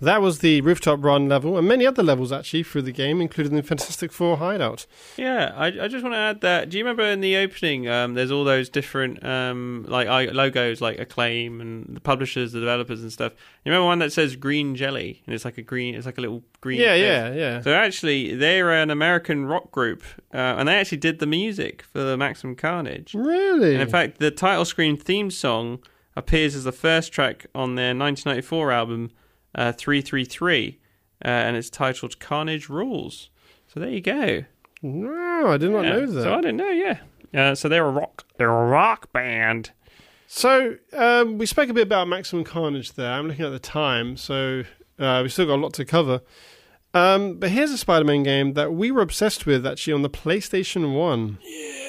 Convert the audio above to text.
That was the Rooftop Run level, and many other levels actually through the game, including the Fantastic Four hideout. Yeah, I just want to add that. Do you remember in the opening, there's all those different logos like Acclaim and the publishers, the developers and stuff. You remember one that says Green Jelly, and it's like a little green. Yeah. So actually, they're an American rock group, and they actually did the music for the Maximum Carnage. Really? And in fact, the title screen theme song appears as the first track on their 1994 album. 333, and it's titled Carnage Rules. So there you go. No, I did not know that. So I didn't know, yeah. So they're a rock band. So we spoke a bit about Maximum Carnage there. I'm looking at the time, so we've still got a lot to cover. But here's a Spider-Man game that we were obsessed with actually on the PlayStation 1. Yeah.